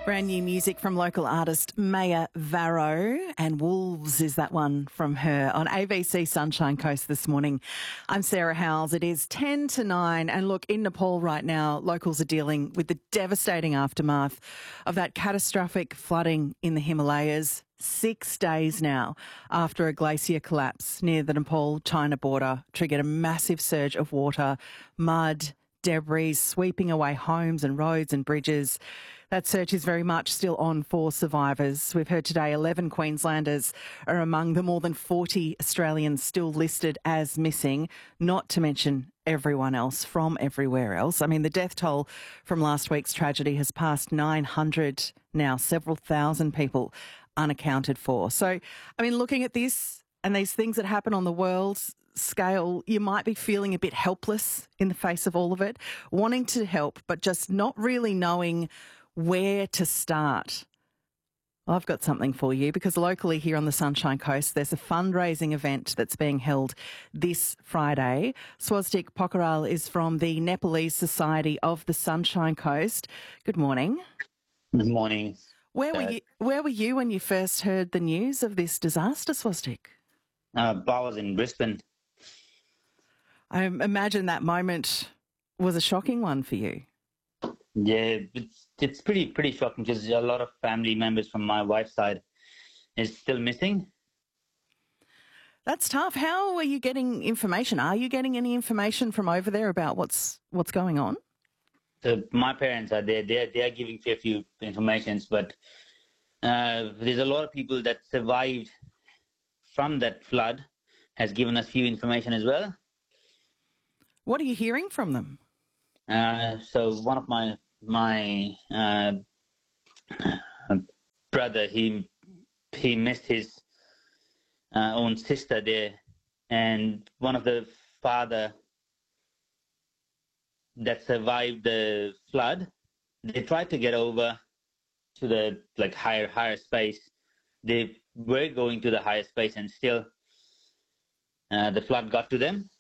Brand new music from local artist Maya Varro, and Wolves is that one from her on ABC Sunshine Coast this morning. I'm Sarah Howells. It is 10 to 9, and look, in Nepal right now, locals are dealing with the devastating aftermath of that catastrophic flooding in the Himalayas. 6 days now after a glacier collapse near the Nepal-China border triggered a massive surge of water, mud, debris sweeping away homes and roads and bridges. That search is very much still on for survivors. We've heard today 11 Queenslanders are among the more than 40 Australians still listed as missing, not to mention everyone else from everywhere else. I mean, the death toll from last week's tragedy has passed 900 now, several thousand people unaccounted for. So, I mean, looking at this and these things that happen on the world scale, you might be feeling a bit helpless in the face of all of it, wanting to help, but just not really knowing where to start. Well, I've got something for you, because locally here on the Sunshine Coast, there's a fundraising event that's being held this Friday. Swastik Pokharal is from the Nepalese Society of the Sunshine Coast. Good morning. Good morning. Where were you when you first heard the news of this disaster, Swastik? I was in Brisbane. I imagine that moment was a shocking one for you. Yeah, it's pretty shocking, because a lot of family members from my wife's side is still missing. That's tough. How are you getting information? Are you getting any information from over there about what's going on? So my parents are there. They are giving a few informations, but there's a lot of people that survived from that flood has given us few information as well. What are you hearing from them? So one of my brother, he missed his own sister there, and one of the father that survived the flood, they tried to get over to the higher space. They were going to the higher space, and still the flood got to them.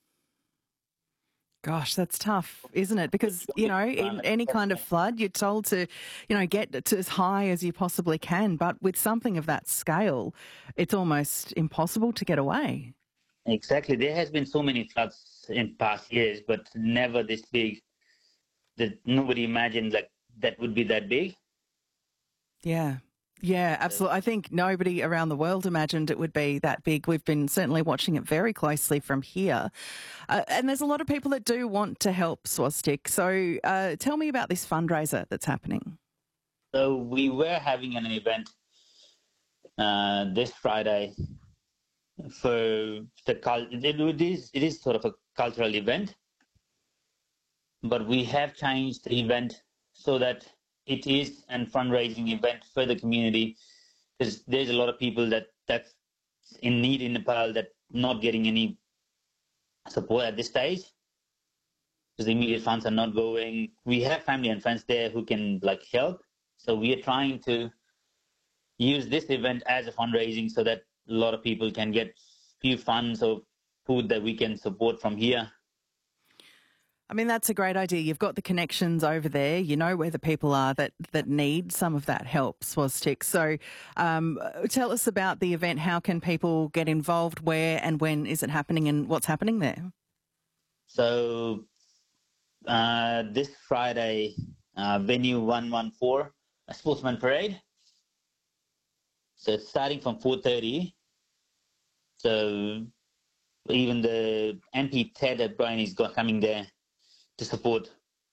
Gosh, that's tough, isn't it? Because, in any kind of flood, you're told to, get to as high as you possibly can. But with something of that scale, it's almost impossible to get away. Exactly. There has been so many floods in past years, but never this big. That nobody imagined that would be that big. Yeah. Yeah, absolutely. I think nobody around the world imagined it would be that big. We've been certainly watching it very closely from here. And there's a lot of people that do want to help, Swastik. So tell me about this fundraiser that's happening. So we were having an event this Friday for the it is sort of a cultural event, but we have changed the event so that it is a fundraising event for the community, because there's a lot of people that's in need in Nepal that not getting any support at this stage, because the immediate funds are not going. We have family and friends there who can help. So we are trying to use this event as a fundraising so that a lot of people can get few funds or food that we can support from here. I mean, that's a great idea. You've got the connections over there. You know where the people are that need some of that help, Swastik. So tell us about the event. How can people get involved? Where and when is it happening, and what's happening there? So this Friday, venue 114, a sportsman parade. So it's starting from 4:30. So even the MP Ted O'Brien is coming there to support.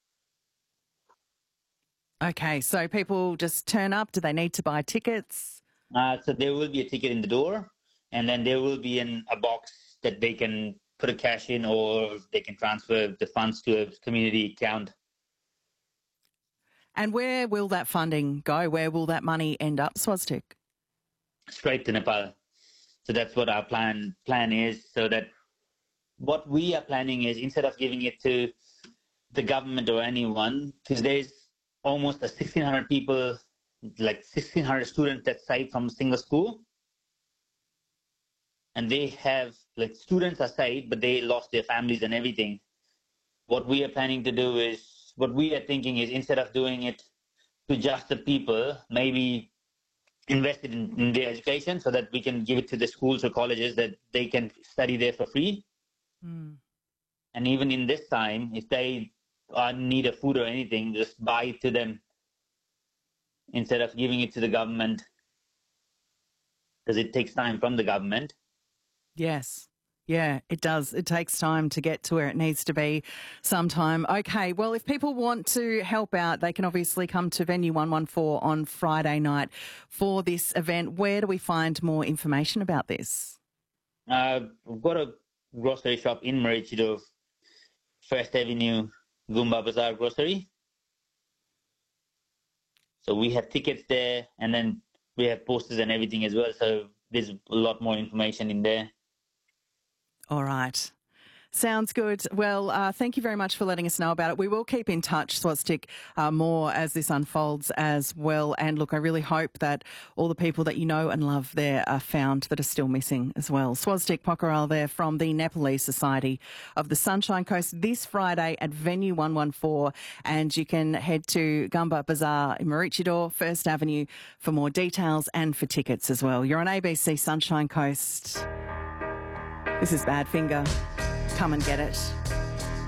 Okay, so people just turn up. Do they need to buy tickets? So there will be a ticket in the door, and then there will be a box that they can put a cash in, or they can transfer the funds to a community account. And where will that funding go? Where will that money end up, Swastik? Straight to Nepal. So that's what our plan is. So that what we are planning is, instead of giving it to the government or anyone, because there's almost 1,600 people, 1,600 students that saved from a single school. And they have, students are saved, but they lost their families and everything. What we are planning to do is, what we are thinking is, instead of doing it to just the people, maybe invest it in their education so that we can give it to the schools or colleges that they can study there for free. Mm. And even in this time, if they need a food or anything, just buy it to them instead of giving it to the government, because it takes time from the government. Yes. Yeah, it does. It takes time to get to where it needs to be sometime. Okay, well, if people want to help out, they can obviously come to Venue 114 on Friday night for this event. Where do we find more information about this? We've got a grocery shop in Maroochydore, First Avenue, Goomba Bazaar Grocery. So we have tickets there, and then we have posters and everything as well. So there's a lot more information in there. All right. Sounds good. Well, thank you very much for letting us know about it. We will keep in touch, Swastik, more as this unfolds as well. And look, I really hope that all the people that you know and love there are found that are still missing as well. Swastik Pokharel there from the Nepalese Society of the Sunshine Coast this Friday at Venue 114. And you can head to Goomba Bazaar in Maroochydore, First Avenue for more details and for tickets as well. You're on ABC Sunshine Coast. This is Badfinger. Come and get it.